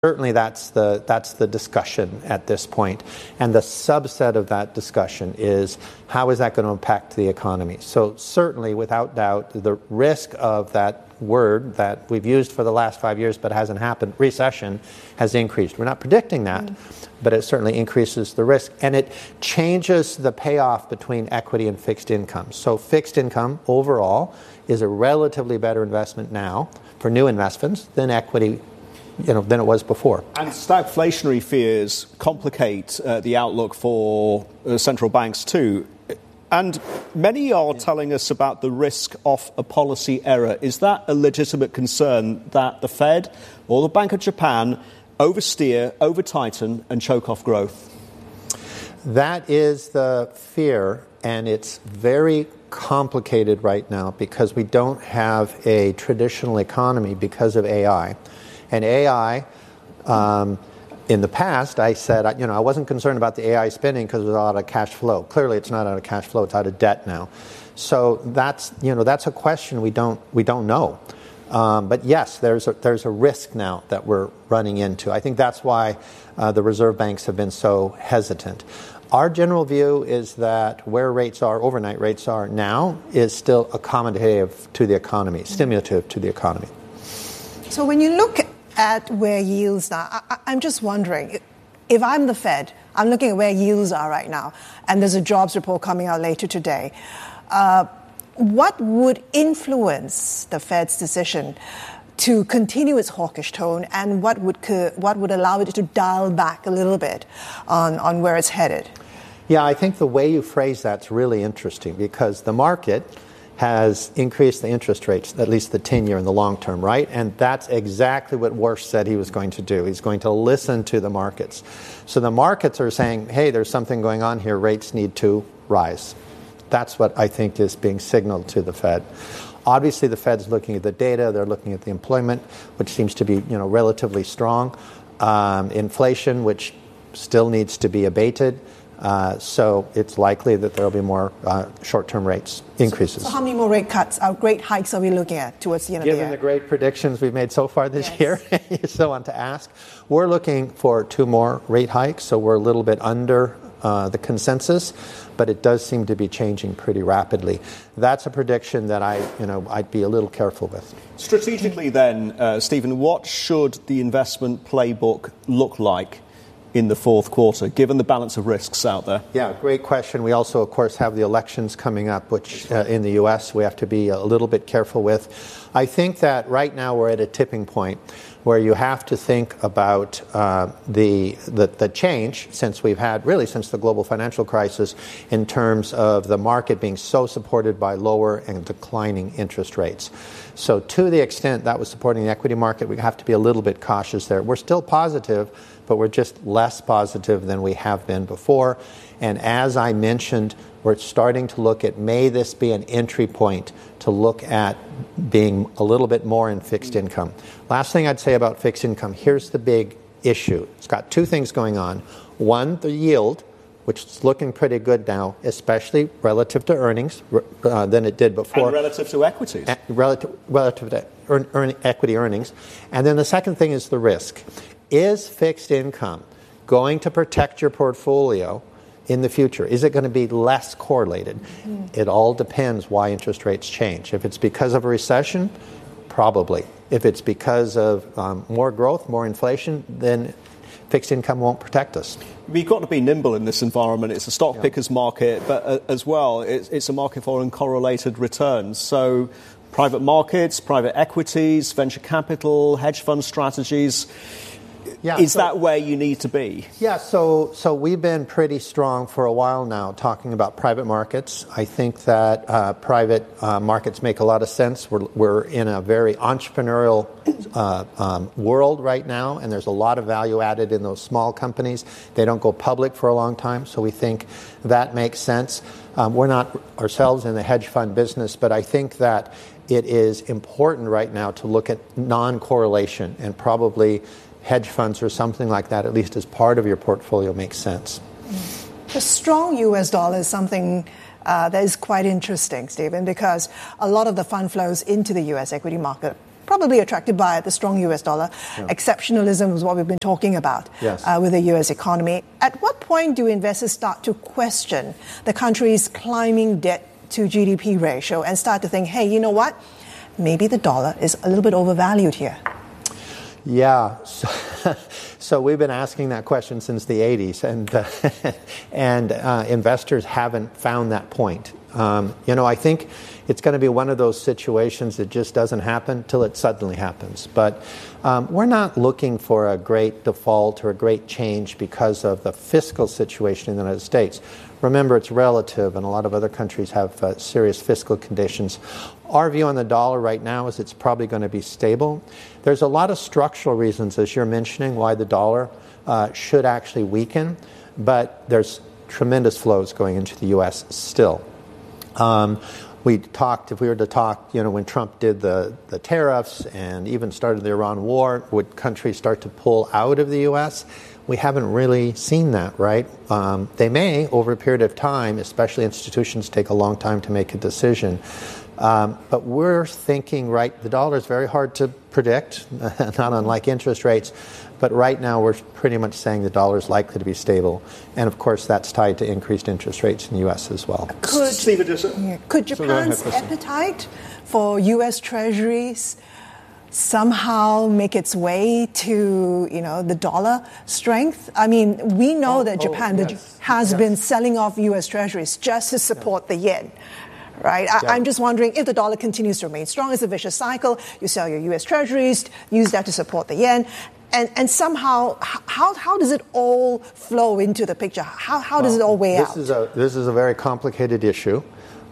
Certainly that's the discussion at this point. And the subset of that discussion is how is that going to impact the economy? So certainly, without doubt, the risk of that word that we've used for the last 5 years but hasn't happened, recession, has increased. We're not predicting that, but it certainly increases the risk. And it changes the payoff between equity and fixed income. So fixed income overall is a relatively better investment now for new investments than equity than it was before. And stagflationary fears complicate the outlook for central banks too. And many are telling us about the risk of a policy error. Is that a legitimate concern that the Fed or the Bank of Japan oversteer, over-tighten and choke off growth? That is the fear, and it's very complicated right now because we don't have a traditional economy because of AI. And AI, in the past, I said, I wasn't concerned about the AI spending because it was out of cash flow. Clearly, it's not out of cash flow; it's out of debt now. So that's a question we don't know. But yes, there's a risk now that we're running into. I think that's why the reserve banks have been so hesitant. Our general view is that where rates are, overnight rates are now, is still accommodative to the economy, stimulative to the economy. So when you look at where yields are, I'm just wondering, if I'm the Fed, I'm looking at where yields are right now, and there's a jobs report coming out later today. What would influence the Fed's decision to continue its hawkish tone, and what would allow it to dial back a little bit on where it's headed? Yeah, I think the way you phrase that's really interesting because the market has increased the interest rates, at least the 10-year in the long term, right? And that's exactly what Warsh said he was going to do. He's going to listen to the markets. So the markets are saying, hey, there's something going on here. Rates need to rise. That's what I think is being signaled to the Fed. Obviously, the Fed's looking at the data. They're looking at the employment, which seems to be, relatively strong. Inflation, which still needs to be abated. So it's likely that there will be more short-term rates increases. So how many more rate hikes are we looking at towards the end of the year? Given the great predictions we've made so far this year, you still want to ask. We're looking for 2 more rate hikes, so we're a little bit under the consensus, but it does seem to be changing pretty rapidly. That's a prediction that I'd be a little careful with. Strategically then, Stephen, what should the investment playbook look like in the fourth quarter, given the balance of risks out there? Yeah, great question. We also, of course, have the elections coming up, which in the U.S. we have to be a little bit careful with. I think that right now we're at a tipping point where you have to think about the change since the global financial crisis in terms of the market being so supported by lower and declining interest rates. So to the extent that was supporting the equity market, we have to be a little bit cautious there. We're still positive, but we're just less positive than we have been before. And as I mentioned, we're starting to look at, may this be an entry point to look at being a little bit more in fixed income. Last thing I'd say about fixed income, here's the big issue. It's got 2 things going on. One, the yield, which is looking pretty good now, especially relative to earnings than it did before. And relative to equities. Relative to equity earnings. And then the second thing is the risk. Is fixed income going to protect your portfolio in the future? Is it going to be less correlated? It all depends why interest rates change. If it's because of a recession, probably. If it's because of more growth, more inflation, then fixed income won't protect us. We've got to be nimble in this environment. It's a stock picker's market, but as well, it's a market for uncorrelated returns. So private markets, private equities, venture capital, hedge fund strategies. Yeah, is that where you need to be? Yeah, so we've been pretty strong for a while now talking about private markets. I think that private markets make a lot of sense. We're in a very entrepreneurial world right now, and there's a lot of value added in those small companies. They don't go public for a long time, so we think that makes sense. We're not ourselves in the hedge fund business, but I think that it is important right now to look at non-correlation, and probably hedge funds or something like that, at least as part of your portfolio, makes sense. The strong U.S. dollar is something that is quite interesting, Stephen, because a lot of the fund flows into the U.S. equity market probably attracted by the strong US dollar. Yeah. Exceptionalism is what we've been talking about with the US economy. At what point do investors start to question the country's climbing debt to GDP ratio and start to think, hey, you know what? Maybe the dollar is a little bit overvalued here? Yeah. So we've been asking that question since the 80s, and investors haven't found that point. I think it's going to be one of those situations that just doesn't happen till it suddenly happens. But we're not looking for a great default or a great change because of the fiscal situation in the United States. Remember, it's relative, and a lot of other countries have serious fiscal conditions. Our view on the dollar right now is it's probably going to be stable. There's a lot of structural reasons, as you're mentioning, why the dollar should actually weaken, but there's tremendous flows going into the U.S. still. If we were to talk, when Trump did the tariffs and even started the Iran war, would countries start to pull out of the U.S.? We haven't really seen that, right? They may, over a period of time, especially institutions take a long time to make a decision. But we're thinking, the dollar is very hard to predict, not unlike interest rates. But right now, we're pretty much saying the dollar is likely to be stable. And, of course, that's tied to increased interest rates in the U.S. as well. Could Japan's appetite for U.S. Treasuries somehow make its way to, the dollar strength? I mean, we know that Japan has been selling off U.S. Treasuries just to support the yen. Right? I'm just wondering if the dollar continues to remain strong, it's a vicious cycle. You sell your U.S. Treasuries, use that to support the yen. And somehow, how does it all flow into the picture? How does it all weigh out? This is a very complicated issue,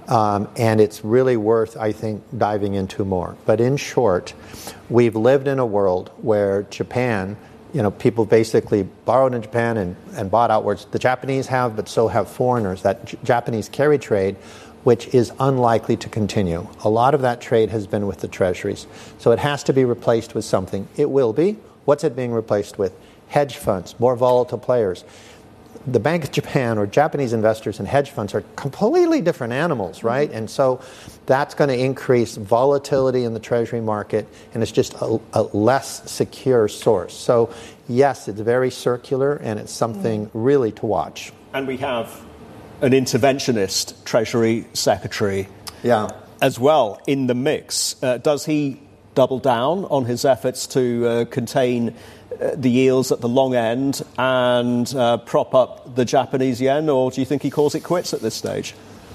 and it's really worth, I think, diving into more. But in short, we've lived in a world where Japan, people basically borrowed in Japan and bought outwards. The Japanese have, but so have foreigners. That Japanese carry trade, which is unlikely to continue. A lot of that trade has been with the treasuries. So it has to be replaced with something. It will be. What's it being replaced with? Hedge funds, more volatile players. The Bank of Japan or Japanese investors in hedge funds are completely different animals, right? And so that's going to increase volatility in the treasury market, and it's just a less secure source. So, yes, it's very circular, and it's something really to watch. And we have an interventionist Treasury Secretary as well in the mix. Does he double down on his efforts to contain the yields at the long end and prop up the Japanese yen, or do you think he calls it quits at this stage?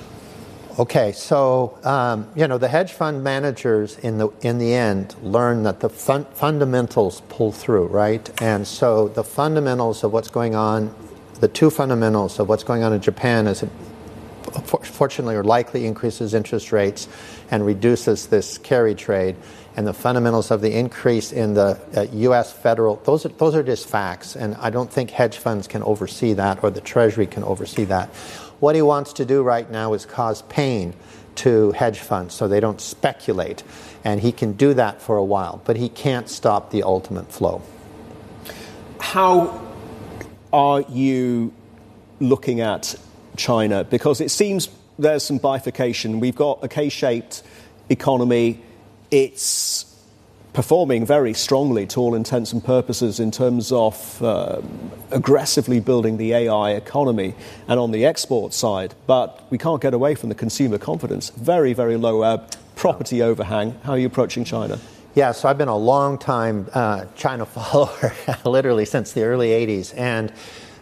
Okay, so the hedge fund managers in the end learn that the fundamentals pull through, right? And so the fundamentals of what's going on, the two fundamentals of what's going on in Japan is it fortunately or likely increases interest rates and reduces this carry trade, and the fundamentals of the increase in the U.S. federal, those are just facts, and I don't think hedge funds can oversee that or the Treasury can oversee that. What he wants to do right now is cause pain to hedge funds so they don't speculate, and he can do that for a while, but he can't stop the ultimate flow. How are you looking at China? Because it seems there's some bifurcation. We've got a K-shaped economy. It's performing very strongly to all intents and purposes in terms of aggressively building the AI economy and on the export side. But we can't get away from the consumer confidence. Very, very low ebb, property overhang. How are you approaching China? Yeah, so I've been a long time China follower, literally since the early 80s. And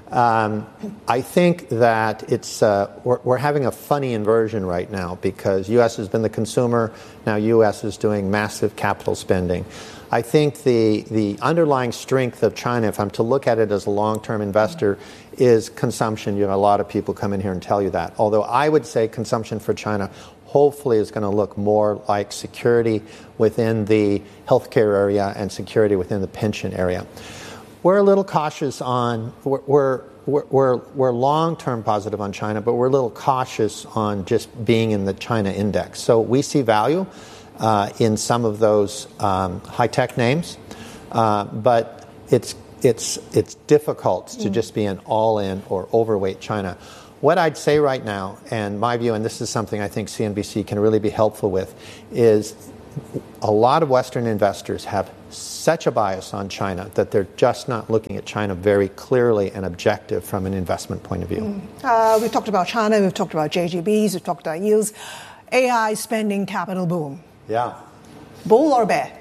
I think that it's we're having a funny inversion right now because U.S. has been the consumer. Now U.S. is doing massive capital spending. I think the underlying strength of China, if I'm to look at it as a long-term investor, is consumption. You have a lot of people come in here and tell you that. Although I would say consumption for China hopefully is going to look more like security within the healthcare area and security within the pension area. We're a little cautious on, we're long-term positive on China, but we're a little cautious on just being in the China index. So we see value in some of those high-tech names, but it's difficult to just be an all-in or overweight China. What I'd say right now, and my view, and this is something I think CNBC can really be helpful with, is a lot of Western investors have such a bias on China that they're just not looking at China very clearly and objective from an investment point of view. We've talked about China, we've talked about JGBs, we've talked about yields. AI spending capital boom. Yeah. Bull or bear?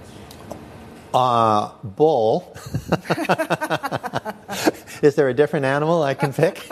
Bull. Is there a different animal I can pick?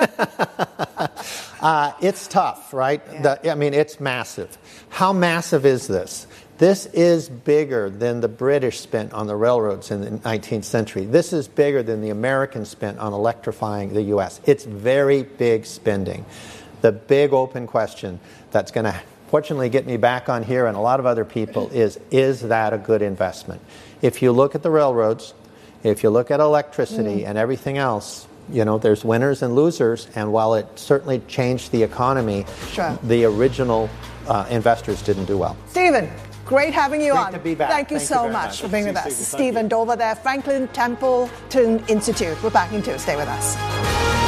It's tough, right? Yeah. It's massive. How massive is this? This is bigger than the British spent on the railroads in the 19th century. This is bigger than the Americans spent on electrifying the U.S. It's very big spending. The big open question that's going to fortunately get me back on here and a lot of other people is that a good investment? If you look at the railroads, if you look at electricity and everything else, there's winners and losers, and while it certainly changed the economy, sure, the original investors didn't do well. Stephen, great having you on. Great to be back. Thank you so much for being with us. Stephen Dover there, Franklin Templeton Institute. We're back in 2. Stay with us.